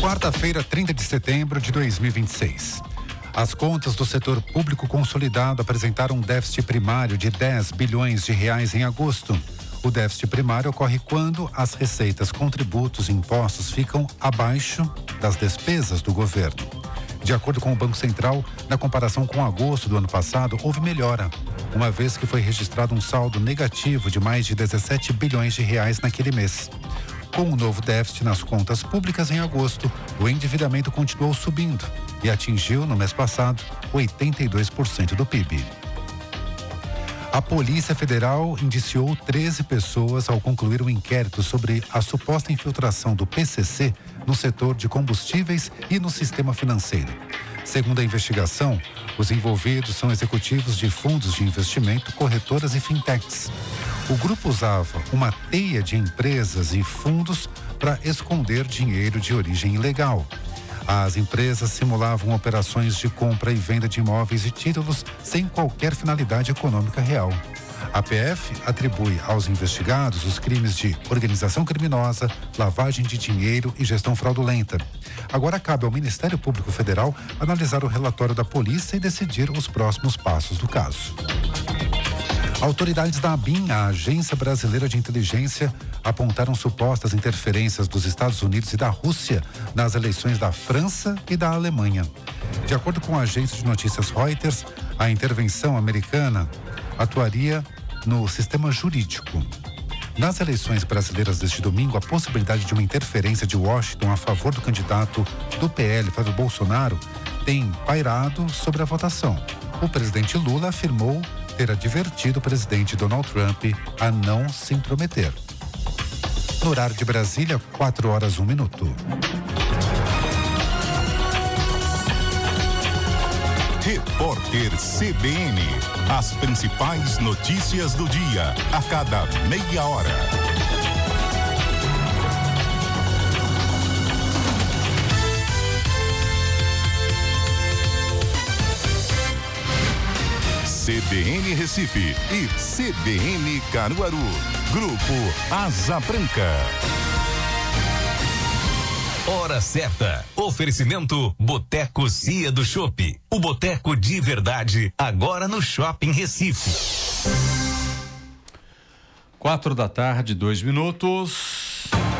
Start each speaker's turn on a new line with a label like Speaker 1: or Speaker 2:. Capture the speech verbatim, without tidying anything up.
Speaker 1: Quarta-feira, trinta de setembro de dois mil e vinte e seis. As contas do setor público consolidado apresentaram um déficit primário de dez bilhões de reais em agosto. O déficit primário ocorre quando as receitas com tributos e impostos ficam abaixo das despesas do governo. De acordo com o Banco Central, na comparação com agosto do ano passado, houve melhora, uma vez que foi registrado um saldo negativo de mais de dezessete bilhões de reais naquele mês. Com o novo déficit nas contas públicas em agosto, o endividamento continuou subindo e atingiu, no mês passado, oitenta e dois por cento do P I B. A Polícia Federal indiciou treze pessoas ao concluir um inquérito sobre a suposta infiltração do P C C no setor de combustíveis e no sistema financeiro. Segundo a investigação, os envolvidos são executivos de fundos de investimento, corretoras e fintechs. O grupo usava uma teia de empresas e fundos para esconder dinheiro de origem ilegal. As empresas simulavam operações de compra e venda de imóveis e títulos sem qualquer finalidade econômica real. A P F atribui aos investigados os crimes de organização criminosa, lavagem de dinheiro e gestão fraudulenta. Agora cabe ao Ministério Público Federal analisar o relatório da polícia e decidir os próximos passos do caso. Autoridades da ABIN, a Agência Brasileira de Inteligência, apontaram supostas interferências dos Estados Unidos e da Rússia nas eleições da França e da Alemanha. De acordo com a agência de notícias Reuters, a intervenção americana atuaria no sistema jurídico. Nas eleições brasileiras deste domingo, a possibilidade de uma interferência de Washington a favor do candidato do P L, Flávio Bolsonaro, tem pairado sobre a votação. O presidente Lula afirmou ter advertido o presidente Donald Trump a não se intrometer. No horário de Brasília, quatro horas, um minuto.
Speaker 2: Repórter C B N. As principais notícias do dia, a cada meia hora. C B N Recife e C B N Caruaru. Grupo Asa Branca.
Speaker 3: Hora certa. Oferecimento Boteco Cia do Chopp. O boteco de verdade, agora no Shopping Recife.
Speaker 4: Quatro da tarde, dois minutos.